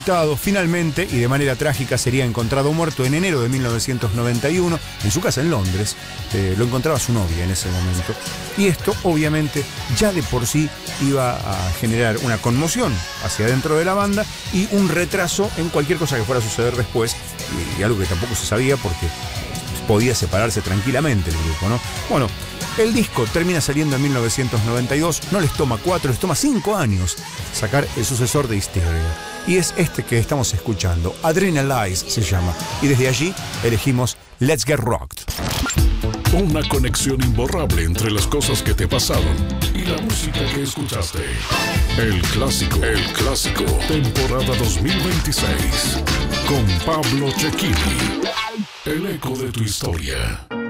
Finalmente, y de manera trágica, sería encontrado muerto en enero de 1991 en su casa en Londres. Lo encontraba su novia en ese momento. Y esto, obviamente, ya de por sí iba a generar una conmoción hacia dentro de la banda y un retraso en cualquier cosa que fuera a suceder después, y algo que tampoco se sabía porque podía separarse tranquilamente el grupo, ¿no? Bueno, el disco termina saliendo en 1992, no les toma 4, les toma 5 años sacar el sucesor de Hysteria. Y es este que estamos escuchando, Adrenalize se llama. Y desde allí elegimos Let's Get Rocked. Una conexión imborrable entre las cosas que te pasaron y la música que escuchaste. El clásico, temporada 2026. Con Pablo Cecchini. El eco de tu historia.